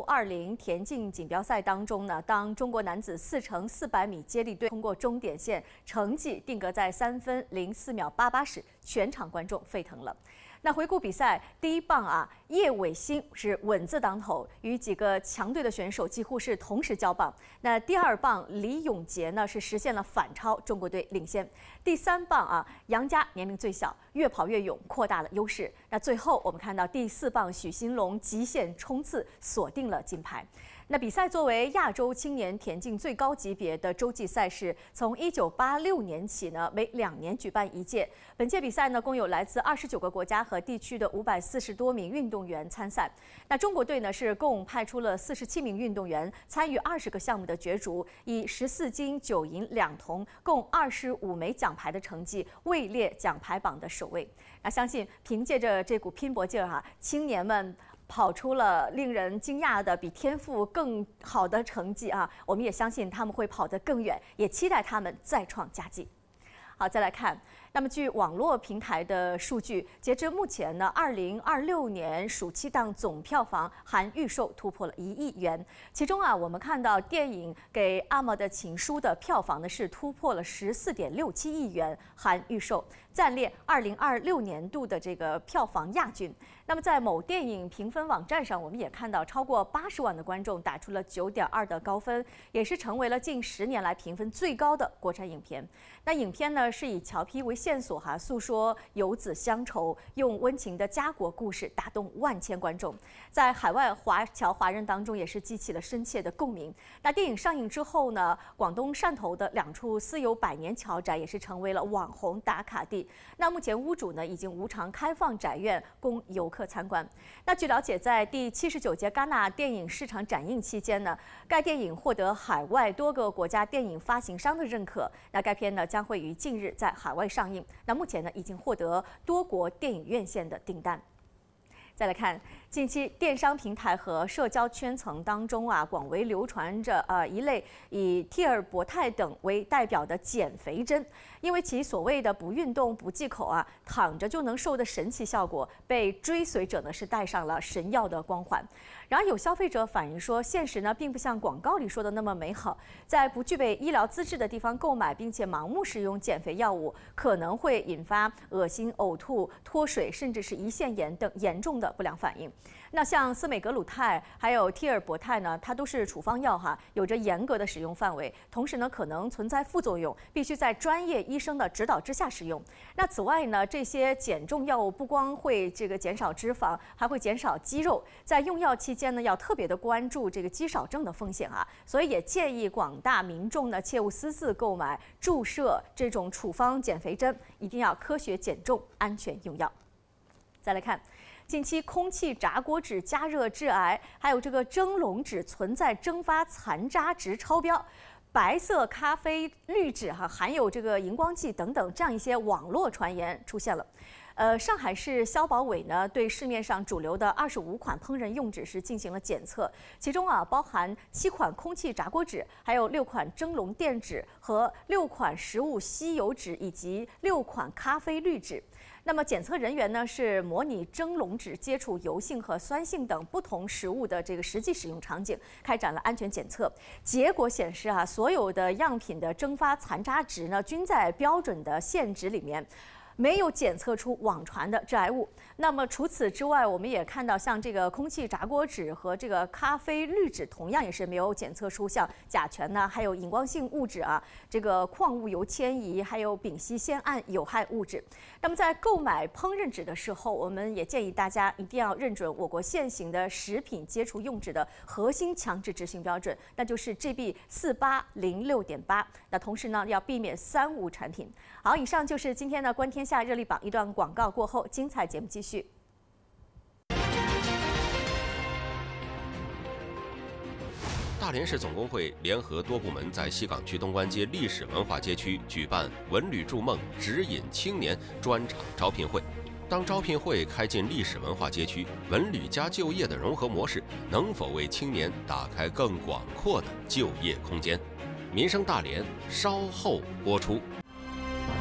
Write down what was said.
U20田径锦标赛当中呢，当中国男子4x400米接力队通过终点线，成绩定格在3分04秒88时，全场观众沸腾了。那回顾比赛，第一棒叶伟新是稳字当头，与几个强队的选手几乎是同时交棒。那第二棒李永杰呢是实现了反超，中国队领先。第三棒杨佳年龄最小，越跑越勇，扩大了优势。那最后我们看到第四棒许昕龙极限冲刺，锁定了金牌。那比赛作为亚洲青年田径最高级别的洲际赛事，从1986年起呢，每2年举办一届。本届比赛呢，共有来自29个国家和地区的540多名运动员参赛。那中国队呢是共派出了47名运动员参与20个项目的角逐，以14金9银2铜，共25枚奖牌的成绩位列奖牌榜的首位。那相信凭借着这股拼搏劲儿青年们跑出了令人惊讶的比天赋更好的成绩我们也相信他们会跑得更远，也期待他们再创佳绩。好，再来看。那么，据网络平台的数据，截至目前呢，2026年暑期档总票房含预售突破了1亿元。其中我们看到电影《给阿嬷的情书》的票房呢是突破了14.67亿元，含预售，暂列2026年度的这个票房亚军。那么，在某电影评分网站上，我们也看到超过80万的观众打出了9.2的高分，也是成为了近10年来评分最高的国产影片。那影片呢是以乔坯为线索诉说游子乡愁，用温情的家国故事打动万千观众，在海外华侨华人当中也是激起了深切的共鸣。那电影上映之后呢，广东汕头的2处私有百年桥宅也是成为了网红打卡地。那目前屋主呢已经无偿开放宅院供游客参观。那据了解，在第79届戛纳电影市场展映期间呢，该电影获得海外多个国家电影发行商的认可。那该片呢将会于近日在海外上映。那目前呢，已经获得多国电影院线的订单。再来看，近期电商平台和社交圈层当中广为流传着一类以替尔博泰等为代表的减肥针，因为其所谓的不运动不忌口躺着就能瘦的神奇效果，被追随者呢是戴上了神药的光环。然而有消费者反映说，现实呢并不像广告里说的那么美好，在不具备医疗资质的地方购买并且盲目使用减肥药物，可能会引发恶心、呕吐、脱水，甚至是胰腺炎等严重的不良反应。那像司美格鲁肽还有替尔博泰呢，它都是处方药有着严格的使用范围，同时呢可能存在副作用，必须在专业医生的指导之下使用。那此外呢，这些减重药物不光会减少脂肪，还会减少肌肉，在用药期间呢要特别的关注这个肌少症的风险所以也建议广大民众呢切勿私自购买注射这种处方减肥针，一定要科学减重，安全用药。再来看。近期空气炸锅纸加热致癌，还有这个蒸笼纸存在蒸发残渣值超标，白色咖啡滤纸含有这个荧光剂等等这样一些网络传言出现了。上海市消保委呢对市面上主流的25款烹饪用纸是进行了检测，其中包含7款空气炸锅纸，还有6款蒸笼垫纸和6款食物吸油纸以及6款咖啡滤纸。那么检测人员呢是模拟蒸笼纸接触油性和酸性等不同食物的这个实际使用场景，开展了安全检测。结果显示所有的样品的蒸发残渣值呢均在标准的限值里面。没有检测出网传的致癌物。那么除此之外，我们也看到像这个空气炸锅纸和这个咖啡滤纸，同样也是没有检测出像甲醛呢，还有荧光性物质这个矿物油迁移，还有丙烯酰胺有害物质。那么在购买烹饪纸的时候，我们也建议大家一定要认准我国现行的食品接触用纸的核心强制执行标准，那就是 GB 4806.8。那同时呢，要避免3无产品。好，以上就是今天的观天下热力榜。一段广告过后，精彩节目继续。 大连市总工会联合多部门在西岗区东关街历史文化街区举办“文旅筑梦，指引青年”专场招聘会。当招聘会开进历史文化街区，文旅加就业的融合模式能否为青年打开更广阔的就业空间？民生大连稍后播出。